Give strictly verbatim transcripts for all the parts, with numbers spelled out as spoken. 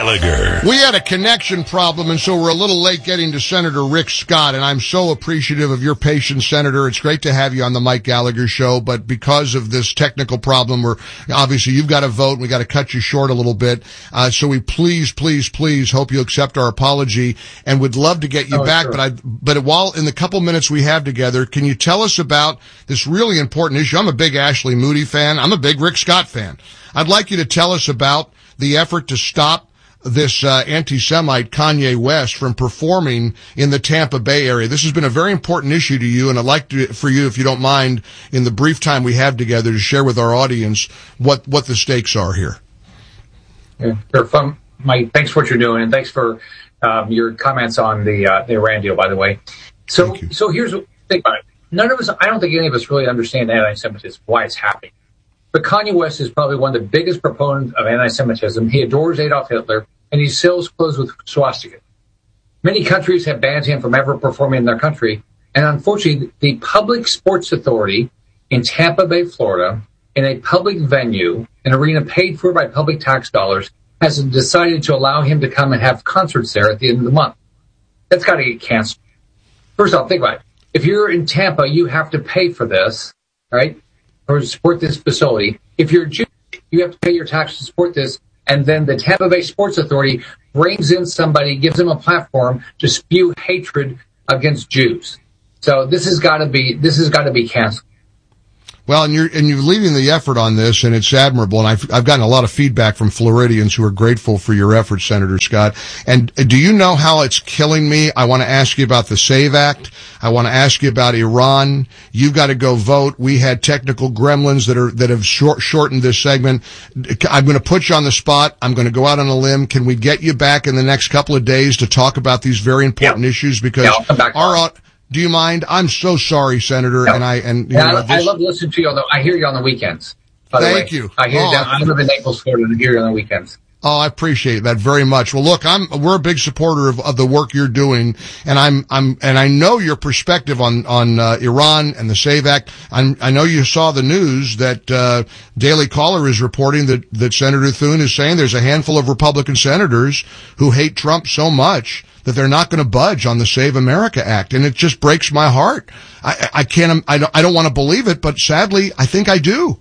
Gallagher. We had a connection problem, and so we're a little late getting to Senator Rick Scott, and I'm so appreciative of your patience, Senator. It's great to have you on the Mike Gallagher Show, but because of this technical problem, we're obviously you've got to vote, and we got to cut you short a little bit. Uh, so we please, please, please hope you accept our apology, and would love to get you oh, back. Sure. But I, but while in the couple minutes we have together, can you tell us about this really important issue? I'm a big Ashley Moody fan. I'm a big Rick Scott fan. I'd like you to tell us about the effort to stop this uh, anti-Semite Kanye West from performing in the Tampa Bay area. This has been a very important issue to you, and I'd like to, for you, if you don't mind, in the brief time we have together, to share with our audience what, what the stakes are here. Yeah, sure. From Mike, thanks for what you're doing, and thanks for um, your comments on the uh, the Iran deal, by the way. So, so here's what think about it. None of us, I don't think any of us really understand anti-Semitism, why it's happening. But Kanye West is probably one of the biggest proponents of anti-Semitism. He adores Adolf Hitler, and he sells clothes with swastika. Many countries have banned him from ever performing in their country. And unfortunately, the Public Sports Authority in Tampa Bay, Florida, in a public venue, an arena paid for by public tax dollars, has decided to allow him to come and have concerts there at the end of the month. That's got to get canceled. First off, think about it. If you're in Tampa, you have to pay for this, right? Or support this facility. If you're Jewish, you have to pay your tax to support this. And then the Tampa Bay Sports Authority brings in somebody, gives them a platform to spew hatred against Jews. So this has got to be this has got to be canceled. Well, and you're and you're leading the effort on this, and it's admirable. And I've I've gotten a lot of feedback from Floridians who are grateful for your efforts, Senator Scott. And do you know how it's killing me? I want to ask you about the SAVE Act. I want to ask you about Iran. You've got to go vote. We had technical gremlins that are that have short, shortened this segment. I'm going to put you on the spot. I'm going to go out on a limb. Can we get you back in the next couple of days to talk about these very important yeah. issues? Because yeah, our Do you mind? I'm so sorry, Senator, no. and I and you yeah, know, I, this... I love listening to you. On the, I hear you on the weekends. By the Thank way. you. I hear oh, you down, I live in Naples, Florida, and I hear you on the weekends. Oh, I appreciate that very much. Well, look, I'm we're a big supporter of, of the work you're doing, and I'm I'm and I know your perspective on on uh, Iran and the SAVE Act. I'm, I know you saw the news that uh, Daily Caller is reporting that that Senator Thune is saying there's a handful of Republican senators who hate Trump so much that they're not going to budge on the Save America Act, and it just breaks my heart. I, I can't, I don't, I don't want to believe it, but sadly, I think I do.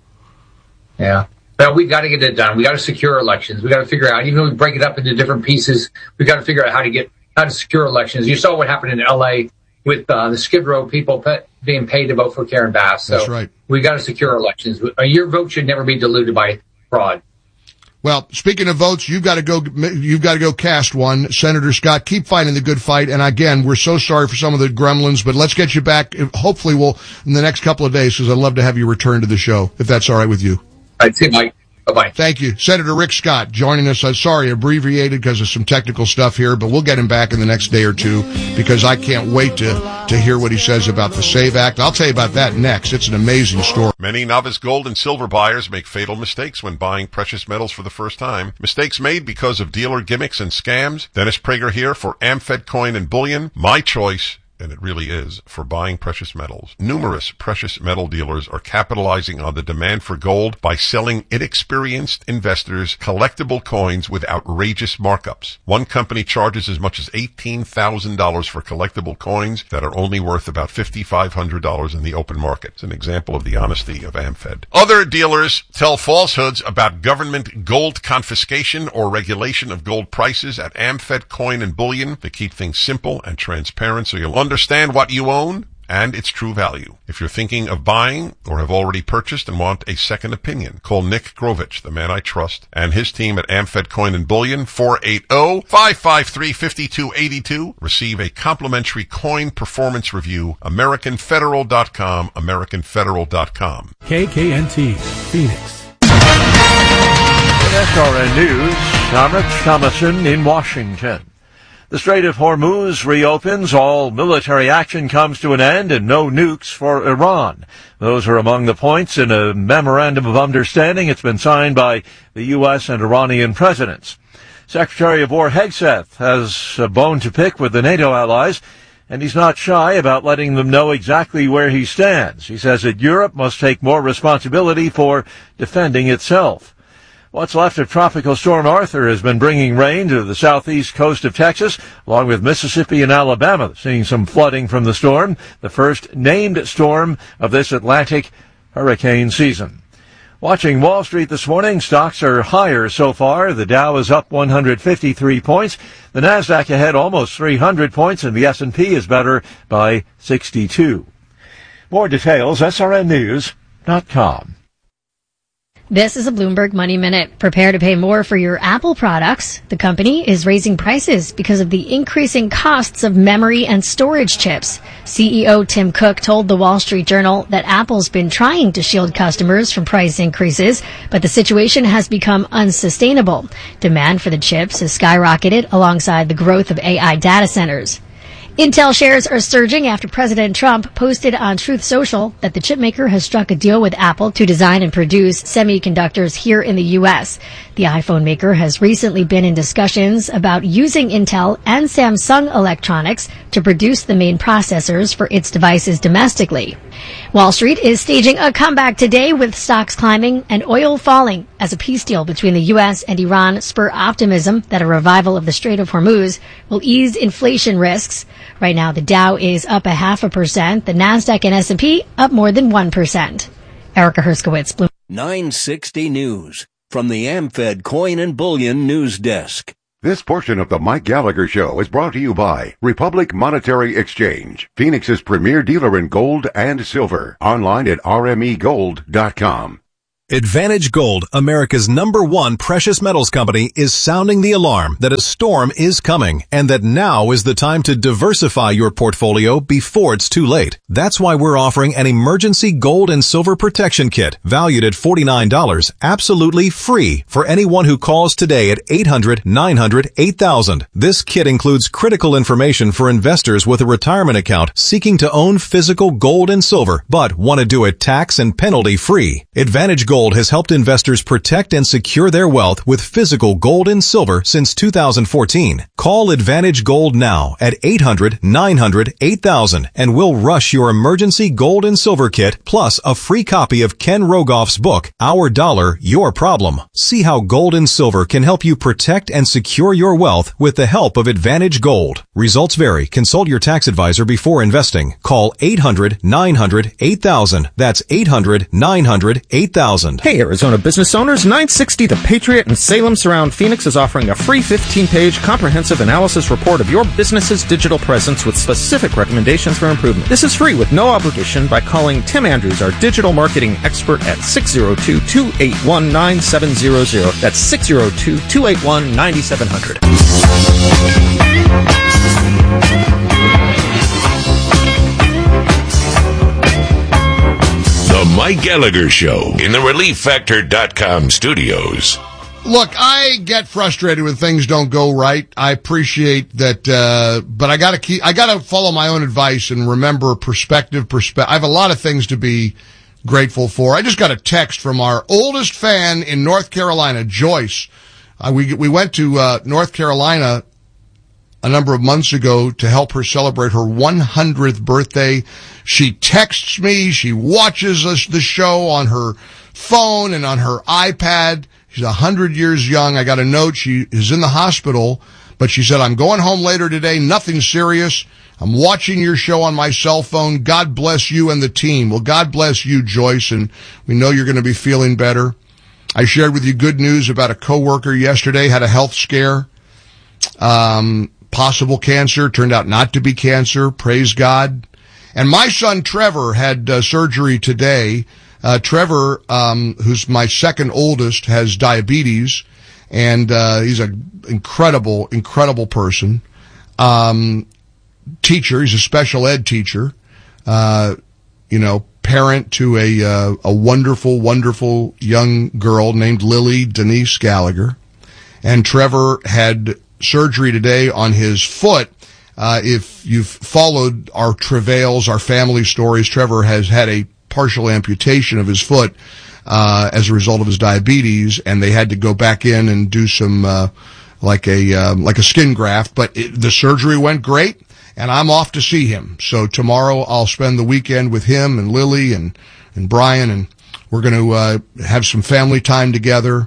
Yeah, but we got to get it done. We got to secure elections. We got to figure out, even though we break it up into different pieces, we got to figure out how to get how to secure elections. You saw what happened in L A with uh, the Skid Row people pe- being paid to vote for Karen Bass. So that's right. We got to secure elections. Your vote should never be diluted by fraud. Well, speaking of votes, you've got to go, you've got to go cast one. Senator Scott, keep fighting the good fight. And again, we're so sorry for some of the gremlins, but let's get you back. Hopefully we'll, in the next couple of days, because I'd love to have you return to the show, if that's all right with you. I'd say, Mike. Bye-bye. Thank you. Senator Rick Scott joining us. I'm sorry, abbreviated because of some technical stuff here, but we'll get him back in the next day or two because I can't wait to, to hear what he says about the SAVE Act. I'll tell you about that next. It's an amazing story. Many novice gold and silver buyers make fatal mistakes when buying precious metals for the first time. Mistakes made because of dealer gimmicks and scams. Dennis Prager here for AmFed Coin and Bullion. My choice. And it really is, for buying precious metals. Numerous precious metal dealers are capitalizing on the demand for gold by selling inexperienced investors collectible coins with outrageous markups. One company charges as much as eighteen thousand dollars for collectible coins that are only worth about five thousand five hundred dollars in the open market. It's an example of the honesty of AmFed. Other dealers tell falsehoods about government gold confiscation or regulation of gold prices at AmFed Coin and Bullion to keep things simple and transparent so you'll understand Understand what you own and its true value. If you're thinking of buying or have already purchased and want a second opinion, call Nick Grovich, the man I trust, and his team at AmFed Coin and Bullion, four eight zero, five five three, five two eight two. Receive a complimentary coin performance review. American Federal dot com, American Federal dot com. K K N T, Phoenix. S R N News, I'm Rich Thomason in Washington. The Strait of Hormuz reopens, all military action comes to an end, and no nukes for Iran. Those are among the points in a memorandum of understanding. It's been signed by the U S and Iranian presidents. Secretary of War Hegseth has a bone to pick with the NATO allies, and he's not shy about letting them know exactly where he stands. He says that Europe must take more responsibility for defending itself. What's left of Tropical Storm Arthur has been bringing rain to the southeast coast of Texas, along with Mississippi and Alabama, seeing some flooding from the storm, the first named storm of this Atlantic hurricane season. Watching Wall Street this morning, stocks are higher so far. The Dow is up one hundred fifty-three points. The Nasdaq ahead almost three hundred points, and the S and P is better by sixty-two. More details, S R N news dot com. This is a Bloomberg Money Minute. Prepare to pay more for your Apple products. The company is raising prices because of the increasing costs of memory and storage chips. C E O Tim Cook told the Wall Street Journal that Apple's been trying to shield customers from price increases, but the situation has become unsustainable. Demand for the chips has skyrocketed alongside the growth of A I data centers. Intel shares are surging after President Trump posted on Truth Social that the chipmaker has struck a deal with Apple to design and produce semiconductors here in the U S. The iPhone maker has recently been in discussions about using Intel and Samsung Electronics to produce the main processors for its devices domestically. Wall Street is staging a comeback today with stocks climbing and oil falling as a peace deal between the U S and Iran spur optimism that a revival of the Strait of Hormuz will ease inflation risks. Right now, the Dow is up a half a percent. The Nasdaq and S and P up more than one percent. Erica Herskowitz, Bloomberg. nine sixty News from the AmFed Coin and Bullion News Desk. This portion of the Mike Gallagher Show is brought to you by Republic Monetary Exchange, Phoenix's premier dealer in gold and silver. Online at R M E gold dot com. Advantage Gold, America's number one precious metals company, is sounding the alarm that a storm is coming and that now is the time to diversify your portfolio before it's too late. That's why we're offering an emergency gold and silver protection kit valued at forty-nine dollars, absolutely free for anyone who calls today at eight hundred, nine hundred, eight thousand. This kit includes critical information for investors with a retirement account seeking to own physical gold and silver but want to do it tax and penalty free. Advantage Gold has helped investors protect and secure their wealth with physical gold and silver since two thousand fourteen. Call Advantage Gold now at eight hundred, nine hundred, eight thousand and we'll rush your emergency gold and silver kit plus a free copy of Ken Rogoff's book, Our Dollar, Your Problem. See how gold and silver can help you protect and secure your wealth with the help of Advantage Gold. Results vary. Consult your tax advisor before investing. Call eight hundred, nine hundred, eight thousand. That's eight hundred, nine hundred, eight thousand. Hey Arizona business owners, nine sixty The Patriot and Salem Surround Phoenix is offering a free fifteen-page comprehensive analysis report of your business's digital presence with specific recommendations for improvement. This is free with no obligation by calling Tim Andrews, our digital marketing expert, at six oh two, two eight one, nine seven zero zero. That's six oh two, two eight one, nine seven zero zero. The Mike Gallagher Show in the Relief Factor dot com studios. Look, I get frustrated when things don't go right. I appreciate that, uh, but I gotta keep, I gotta follow my own advice and remember perspective, perspective. I have a lot of things to be grateful for. I just got a text from our oldest fan in North Carolina, Joyce. Uh, we, we went to, uh, North Carolina a number of months ago to help her celebrate her one hundredth birthday. She texts me. She watches us, the show on her phone and on her iPad. She's one hundred years young. I got a note. She is in the hospital, but she said, I'm going home later today. Nothing serious. I'm watching your show on my cell phone. God bless you and the team. Well, God bless you, Joyce, and we know you're going to be feeling better. I shared with you good news about a coworker yesterday, had a health scare. Um, possible cancer, turned out not to be cancer. Praise God. And my son Trevor had uh, surgery today. Uh, Trevor, um, who's my second oldest, has diabetes, and uh, he's an incredible, incredible person. Um, teacher, he's a special ed teacher. Uh, you know, parent to a uh, a wonderful, wonderful young girl named Lily Denise Gallagher. And Trevor had surgery today on his foot. Uh, if you've followed our travails, our family stories, Trevor has had a partial amputation of his foot, uh, as a result of his diabetes, and they had to go back in and do some, uh, like a, um, like a skin graft, but it, the surgery went great, and I'm off to see him. So tomorrow I'll spend the weekend with him and Lily and, and Brian, and we're going to, uh, have some family time together.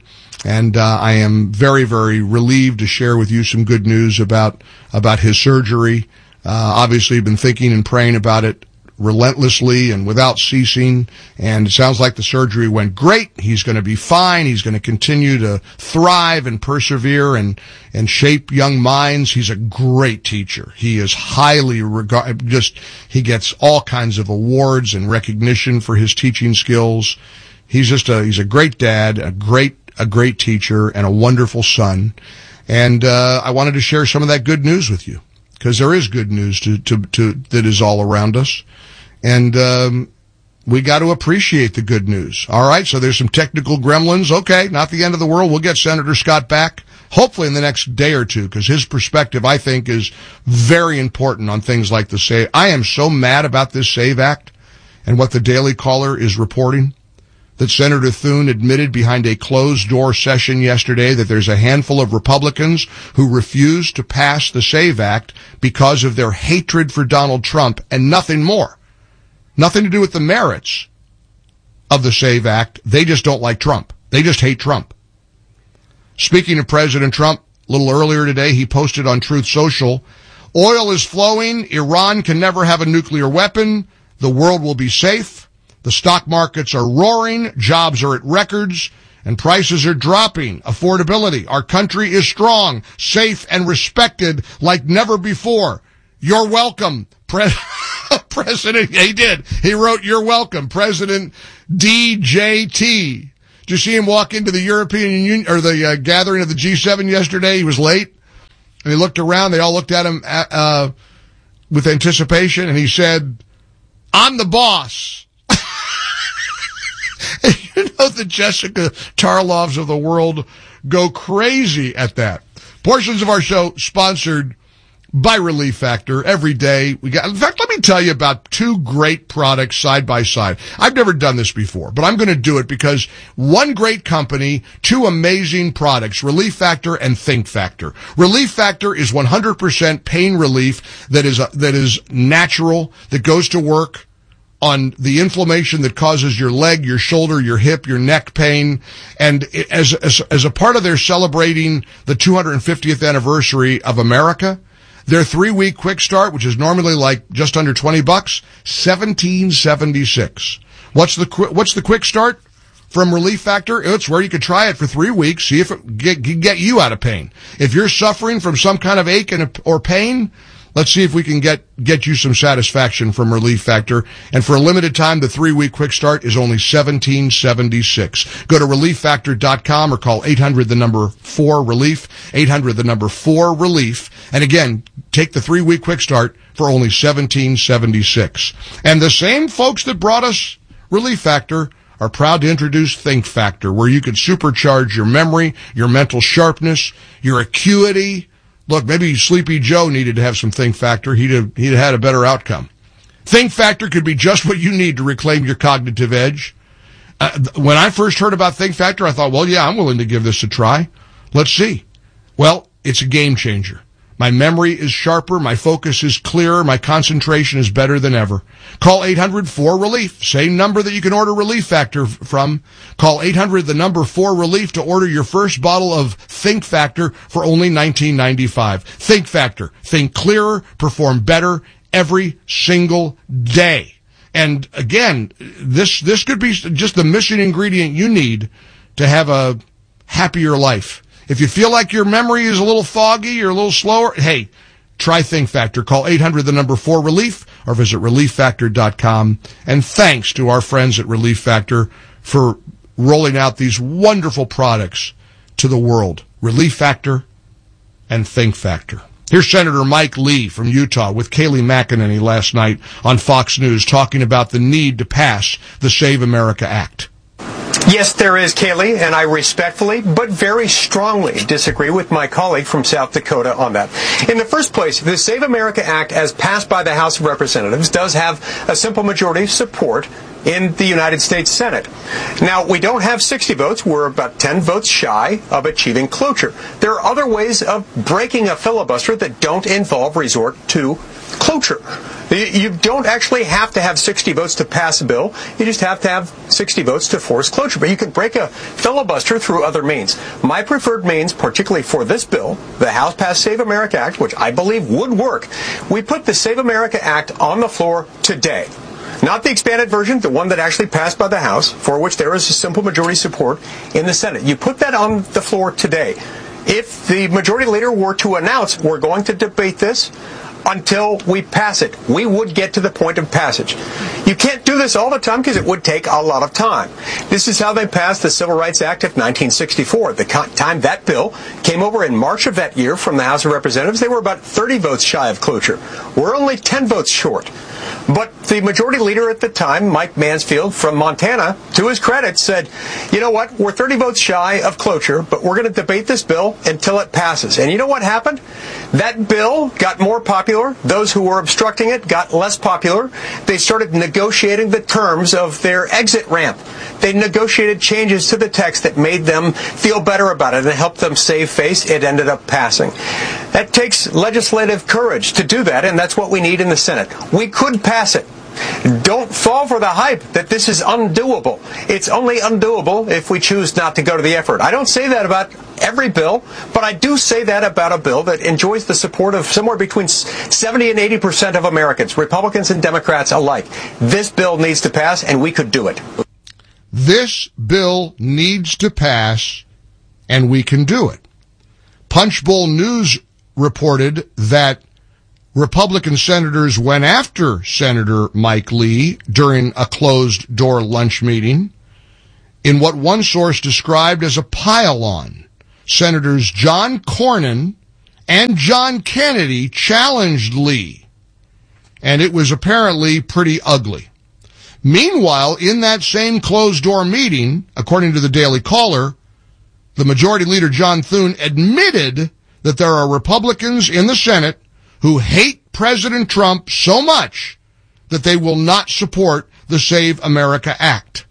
And uh, I am very, very relieved to share with you some good news about about his surgery. Uh, obviously, I've been thinking and praying about it relentlessly and without ceasing, and it sounds like the surgery went great. He's going to be fine. He's going to continue to thrive and persevere and and shape young minds. He's a great teacher. He is highly regarded. Just he gets all kinds of awards and recognition for his teaching skills. He's just a he's a great dad, a great a great teacher, and a wonderful son. And uh, I wanted to share some of that good news with you, because there is good news to, to, to that is all around us. And um, we got to appreciate the good news. All right, so there's some technical gremlins. Okay, not the end of the world. We'll get Senator Scott back, hopefully in the next day or two, because his perspective, I think, is very important on things like the SAVE. I am so mad about this SAVE Act and what the Daily Caller is reporting, that Senator Thune admitted behind a closed-door session yesterday that there's a handful of Republicans who refuse to pass the SAVE Act because of their hatred for Donald Trump and nothing more. Nothing to do with the merits of the SAVE Act. They just don't like Trump. They just hate Trump. Speaking of President Trump, a little earlier today, he posted on Truth Social, "Oil is flowing. Iran can never have a nuclear weapon. The world will be safe. The stock markets are roaring, jobs are at records, and prices are dropping. Affordability. Our country is strong, safe, and respected like never before. You're welcome, Pre- President." He did. He wrote, "You're welcome, President D J T." Did you see him walk into the European Union, or the uh, gathering of the G seven yesterday? He was late, and he looked around. They all looked at him uh, with anticipation, and he said, "I'm the boss." You know, the Jessica Tarlovs of the world go crazy at that. Portions of our show sponsored by Relief Factor every day. We got, in fact, let me tell you about two great products side by side. I've never done this before, but I'm going to do it because one great company, two amazing products, Relief Factor and Think Factor. Relief Factor is one hundred percent pain relief that is, uh, that is natural, that goes to work on the inflammation that causes your leg, your shoulder, your hip, your neck pain. And as, as, as a part of their celebrating the two hundred fiftieth anniversary of America, their three-week quick start, which is normally like just under twenty bucks, seventeen seventy-six. What's the, what's the quick start from Relief Factor? It's where you could try it for three weeks, see if it get, get you out of pain. If you're suffering from some kind of ache and, or pain, let's see if we can get, get you some satisfaction from Relief Factor. And for a limited time, the three-week quick start is only seventeen seventy-six. Go to relief factor dot com or call eight hundred the number four relief, eight hundred the number four relief. And again, take the three-week quick start for only seventeen seventy-six. And the same folks that brought us Relief Factor are proud to introduce Think Factor, where you can supercharge your memory, your mental sharpness, your acuity. Look, maybe Sleepy Joe needed to have some Think Factor. He'd have, he'd have had a better outcome. Think Factor could be just what you need to reclaim your cognitive edge. Uh, when I first heard about Think Factor, I thought, well, yeah, I'm willing to give this a try. Let's see. Well, it's a game changer. My memory is sharper, my focus is clearer, my concentration is better than ever. Call eight hundred four relief, same number that you can order Relief Factor from. Call eight hundred the number four relief to order your first bottle of Think Factor for only nineteen ninety-five. Think Factor. Think clearer, perform better every single day. And again, this this could be just the missing ingredient you need to have a happier life. If you feel like your memory is a little foggy or a little slower, hey, try Think Factor. Call eight hundred the number four relief or visit relief factor dot com. And thanks to our friends at Relief Factor for rolling out these wonderful products to the world. Relief Factor and Think Factor. Here's Senator Mike Lee from Utah with Kayleigh McEnany last night on Fox News talking about the need to pass the Save America Act. Yes, there is, Kayleigh, and I respectfully but very strongly disagree with my colleague from South Dakota on that. In the first place, the Save America Act, as passed by the House of Representatives, does have a simple majority of support in the United States Senate. Now, we don't have sixty votes. We're about ten votes shy of achieving cloture. There are other ways of breaking a filibuster that don't involve resort to cloture. You don't actually have to have sixty votes to pass a bill. You just have to have sixty votes to force cloture. But you can break a filibuster through other means. My preferred means, particularly for this bill, the House passed Save America Act, which I believe would work. We put the Save America Act on the floor today. Not the expanded version, the one that actually passed by the House, for which there is a simple majority support in the Senate. You put that on the floor today. If the majority leader were to announce, we're going to debate this until we pass it, we would get to the point of passage. You can't do this all the time because it would take a lot of time. This is how they passed the Civil Rights Act of nineteen sixty-four. The time that bill came over in March of that year from the House of Representatives, they were about thirty votes shy of cloture. We're only ten votes short. But the majority leader at the time, Mike Mansfield from Montana, to his credit, said, you know what, we're thirty votes shy of cloture, but we're going to debate this bill until it passes. And you know what happened? That bill got more popular. Those who were obstructing it got less popular. They started negotiating the terms of their exit ramp. They negotiated changes to the text that made them feel better about it and helped them save face. It ended up passing. That takes legislative courage to do that, and that's what we need in the Senate. We could pass it. Don't fall for the hype that this is undoable. It's only undoable if we choose not to go to the effort. I don't say that about every bill, but I do say that about a bill that enjoys the support of somewhere between seventy and eighty percent of Americans, Republicans and Democrats alike. This bill needs to pass, and we could do it. This bill needs to pass, and we can do it. Punchbowl News reported that Republican senators went after Senator Mike Lee during a closed-door lunch meeting in what one source described as a pile-on. Senators John Cornyn and John Kennedy challenged Lee, and it was apparently pretty ugly. Meanwhile, in that same closed-door meeting, according to the Daily Caller, the Majority Leader John Thune admitted that there are Republicans in the Senate who hate President Trump so much that they will not support the Save America Act.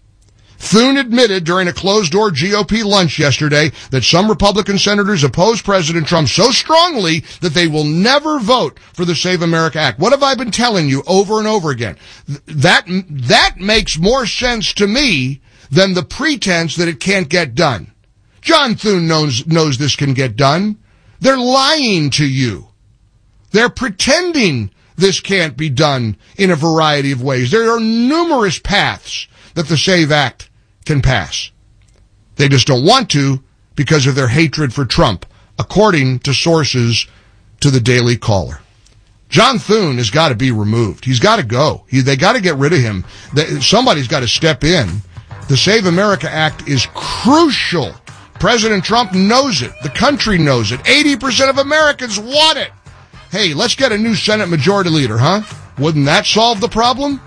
Thune admitted during a closed-door G O P lunch yesterday that some Republican senators oppose President Trump so strongly that they will never vote for the Save America Act. What have I been telling you over and over again? That, that makes more sense to me than the pretense that it can't get done. John Thune knows, knows this can get done. They're lying to you. They're pretending this can't be done in a variety of ways. There are numerous paths that the SAVE Act can pass. They just don't want to because of their hatred for Trump, according to sources to the Daily Caller. John Thune has got to be removed. He's got to go. He, they got to get rid of him. They, somebody's got to step in. The Save America Act is crucial. President Trump knows it. The country knows it. eighty percent of Americans want it. Hey, let's get a new Senate Majority Leader, huh? Wouldn't that solve the problem?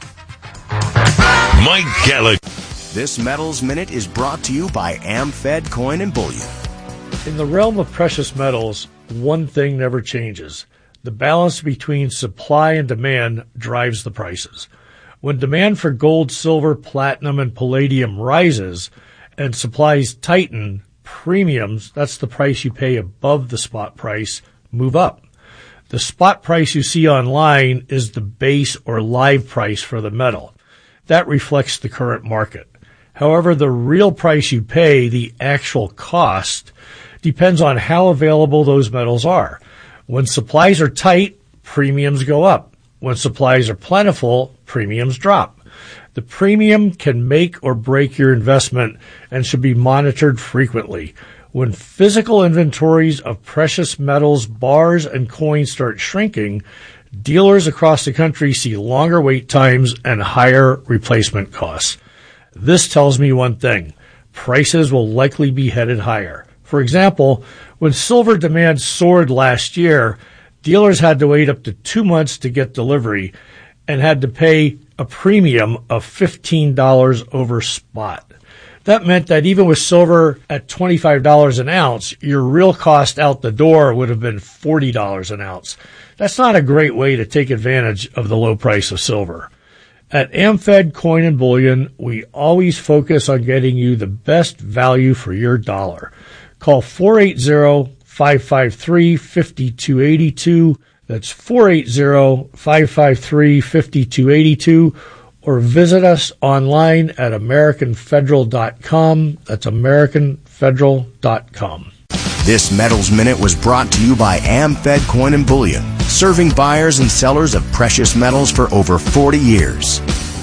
Mike Gallagher. This Metals Minute is brought to you by AmFed Coin and Bullion. In the realm of precious metals, one thing never changes. The balance between supply and demand drives the prices. When demand for gold, silver, platinum, and palladium rises and supplies tighten, premiums, that's the price you pay above the spot price, move up. The spot price you see online is the base or live price for the metal. That reflects the current market. However, the real price you pay, the actual cost, depends on how available those metals are. When supplies are tight, premiums go up. When supplies are plentiful, premiums drop. The premium can make or break your investment and should be monitored frequently. When physical inventories of precious metals, bars, and coins start shrinking, dealers across the country see longer wait times and higher replacement costs. This tells me one thing. Prices will likely be headed higher. For example, when silver demand soared last year, dealers had to wait up to two months to get delivery and had to pay a premium of fifteen dollars over spot. That meant that even with silver at twenty-five dollars an ounce, your real cost out the door would have been forty dollars an ounce. That's not a great way to take advantage of the low price of silver. At AmFed Coin and Bullion, we always focus on getting you the best value for your dollar. Call four eight zero, five five three, five two eight two. That's four eight zero, five five three, five two eight two, or visit us online at american federal dot com. That's american federal dot com. This Metals Minute was brought to you by AmFed Coin and Bullion, serving buyers and sellers of precious metals for over forty years.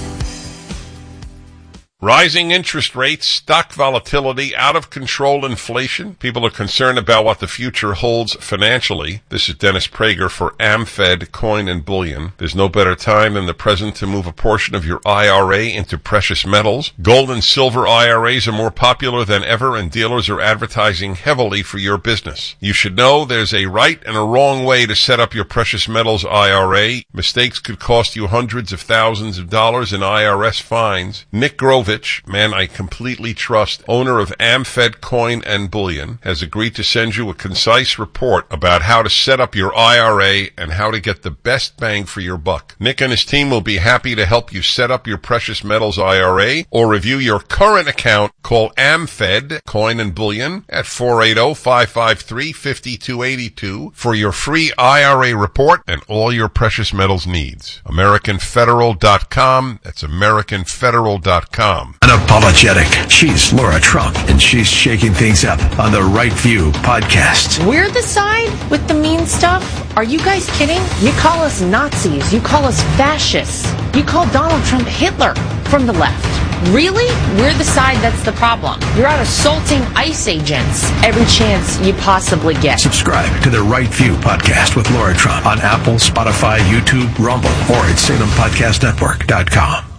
Rising interest rates, stock volatility, out-of-control inflation. People are concerned about what the future holds financially. This is Dennis Prager for AmFed Coin and Bullion. There's no better time than the present to move a portion of your I R A into precious metals. Gold and silver I R As are more popular than ever, and dealers are advertising heavily for your business. You should know there's a right and a wrong way to set up your precious metals I R A. Mistakes could cost you hundreds of thousands of dollars in I R S fines. Nick Grovich, man I completely trust, owner of AmFed Coin and Bullion, has agreed to send you a concise report about how to set up your I R A and how to get the best bang for your buck. Nick and his team will be happy to help you set up your precious metals I R A or review your current account. Call AmFed Coin and Bullion at four eight zero, five five three, five two eight two for your free I R A report and all your precious metals needs. american federal dot com. That's american federal dot com. Unapologetic. She's Laura Trump, and she's shaking things up on the Right View podcast. We're the side with the mean stuff? Are you guys kidding? You call us Nazis. You call us fascists. You call Donald Trump Hitler from the left. Really? We're the side that's the problem. You're out assaulting ICE agents every chance you possibly get. Subscribe to the Right View podcast with Laura Trump on Apple, Spotify, YouTube, Rumble, or at salem podcast network dot com.